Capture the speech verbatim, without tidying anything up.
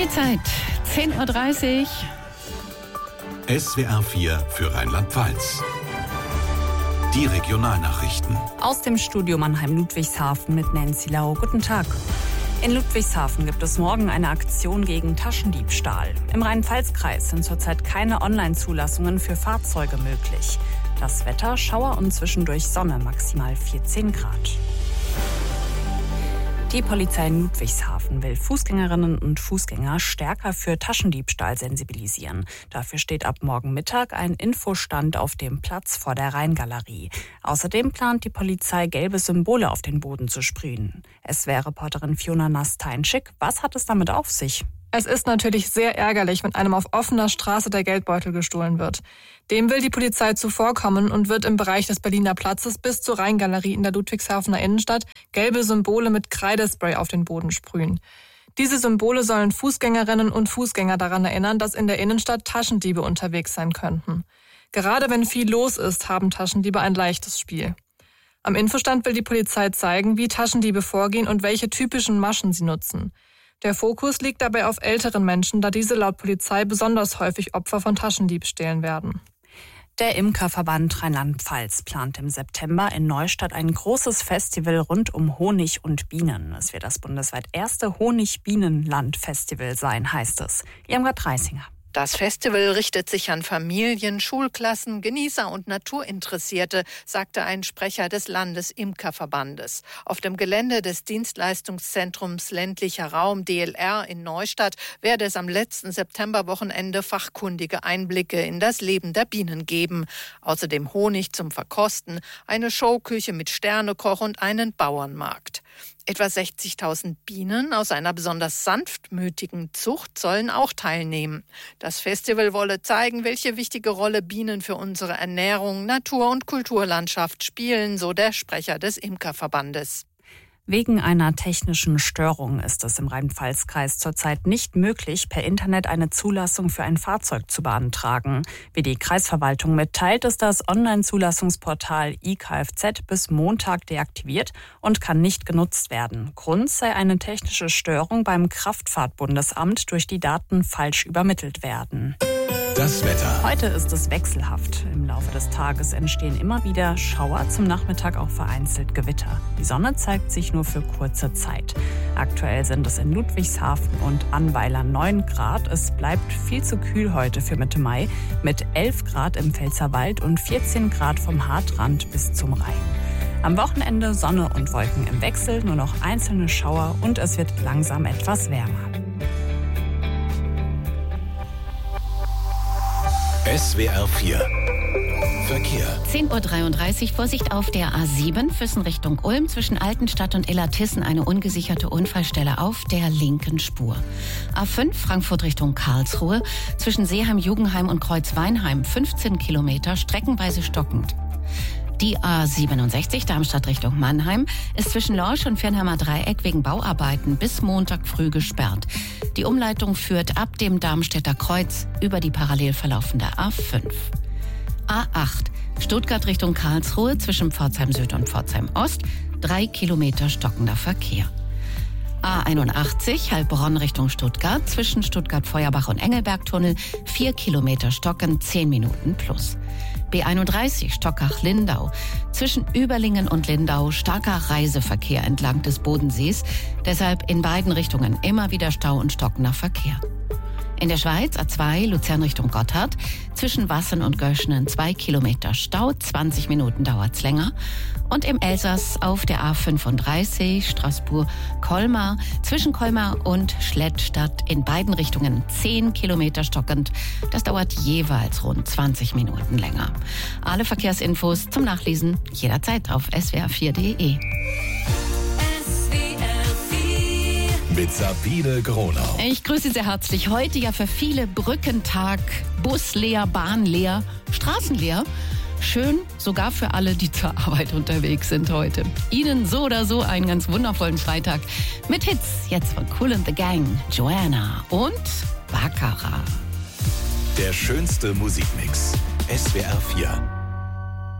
Die Zeit, zehn Uhr dreißig. S W R vier für Rheinland-Pfalz. Die Regionalnachrichten. Aus dem Studio Mannheim-Ludwigshafen mit Nancy Lau. Guten Tag. In Ludwigshafen gibt es morgen eine Aktion gegen Taschendiebstahl. Im Rhein-Pfalz-Kreis sind zurzeit keine Online-Zulassungen für Fahrzeuge möglich. Das Wetter, Schauer und zwischendurch Sonne, maximal vierzehn Grad. Die Polizei in Ludwigshafen will Fußgängerinnen und Fußgänger stärker für Taschendiebstahl sensibilisieren. Dafür steht ab morgen Mittag ein Infostand auf dem Platz vor der Rheingalerie. Außerdem plant die Polizei, gelbe Symbole auf den Boden zu sprühen. S W R-Reporterin Fiona Nasteinschick, was hat es damit auf sich? Es ist natürlich sehr ärgerlich, wenn einem auf offener Straße der Geldbeutel gestohlen wird. Dem will die Polizei zuvorkommen und wird im Bereich des Berliner Platzes bis zur Rheingalerie in der Ludwigshafener Innenstadt gelbe Symbole mit Kreidespray auf den Boden sprühen. Diese Symbole sollen Fußgängerinnen und Fußgänger daran erinnern, dass in der Innenstadt Taschendiebe unterwegs sein könnten. Gerade wenn viel los ist, haben Taschendiebe ein leichtes Spiel. Am Infostand will die Polizei zeigen, wie Taschendiebe vorgehen und welche typischen Maschen sie nutzen. Der Fokus liegt dabei auf älteren Menschen, da diese laut Polizei besonders häufig Opfer von Taschendiebstählen werden. Der Imkerverband Rheinland-Pfalz plant im September in Neustadt ein großes Festival rund um Honig und Bienen. Es wird das bundesweit erste Honig-Bienenland-Festival sein, heißt es. Irmgard Reisinger. Das Festival richtet sich an Familien, Schulklassen, Genießer und Naturinteressierte, sagte ein Sprecher des Landesimkerverbandes. Auf dem Gelände des Dienstleistungszentrums Ländlicher Raum D L R in Neustadt werde es am letzten Septemberwochenende fachkundige Einblicke in das Leben der Bienen geben. Außerdem Honig zum Verkosten, eine Showküche mit Sternekoch und einen Bauernmarkt. Etwa sechzigtausend Bienen aus einer besonders sanftmütigen Zucht sollen auch teilnehmen. Das Festival wolle zeigen, welche wichtige Rolle Bienen für unsere Ernährung, Natur- und Kulturlandschaft spielen, so der Sprecher des Imkerverbandes. Wegen einer technischen Störung ist es im Rhein-Pfalz-Kreis zurzeit nicht möglich, per Internet eine Zulassung für ein Fahrzeug zu beantragen. Wie die Kreisverwaltung mitteilt, ist das Online-Zulassungsportal i K F Z bis Montag deaktiviert und kann nicht genutzt werden. Grund sei eine technische Störung beim Kraftfahrtbundesamt, durch die Daten falsch übermittelt werden. Das Wetter. Heute ist es wechselhaft. Im Laufe des Tages entstehen immer wieder Schauer, zum Nachmittag auch vereinzelt Gewitter. Die Sonne zeigt sich nur für kurze Zeit. Aktuell sind es in Ludwigshafen und Annweiler neun Grad. Es bleibt viel zu kühl heute für Mitte Mai mit elf Grad im Pfälzerwald und vierzehn Grad vom Haardrand bis zum Rhein. Am Wochenende Sonne und Wolken im Wechsel, nur noch einzelne Schauer und es wird langsam etwas wärmer. S W R vier Verkehr. zehn Uhr dreiunddreißig, Vorsicht auf der A sieben, Füssen Richtung Ulm, zwischen Altenstadt und Illertissen eine ungesicherte Unfallstelle auf der linken Spur. A fünf, Frankfurt Richtung Karlsruhe, zwischen Seeheim-Jugenheim und Kreuzweinheim, fünfzehn Kilometer, streckenweise stockend. Die A siebenundsechzig, Darmstadt Richtung Mannheim, ist zwischen Lorsch und Viernheimer Dreieck wegen Bauarbeiten bis Montag früh gesperrt. Die Umleitung führt ab dem Darmstädter Kreuz über die parallel verlaufende A fünf. A acht, Stuttgart Richtung Karlsruhe, zwischen Pforzheim Süd und Pforzheim Ost, drei Kilometer stockender Verkehr. A einundachtzig, Heilbronn Richtung Stuttgart, zwischen Stuttgart-Feuerbach und Engelbergtunnel, vier Kilometer stocken, zehn Minuten plus. B einunddreißig, Stockach-Lindau, zwischen Überlingen und Lindau starker Reiseverkehr entlang des Bodensees, deshalb in beiden Richtungen immer wieder Stau und stockender Verkehr. In der Schweiz A zwei, Luzern Richtung Gotthard, zwischen Wassen und Göschenen zwei Kilometer Stau, zwanzig Minuten dauert's länger. Und im Elsass auf der A fünfunddreißig, Straßburg-Colmar, zwischen Colmar und Schlettstadt in beiden Richtungen zehn Kilometer stockend. Das dauert jeweils rund zwanzig Minuten länger. Alle Verkehrsinfos zum Nachlesen jederzeit auf s w r vier punkt d e. Mit Sabine Gronau. Ich grüße Sie sehr herzlich. Heute ja für viele Brückentag, Bus leer, Bahn leer, Straßen leer. Schön, sogar für alle, die zur Arbeit unterwegs sind heute. Ihnen so oder so einen ganz wundervollen Freitag mit Hits. Jetzt von Kool and the Gang, Joanna und Baccarat. Der schönste Musikmix. S W R vier.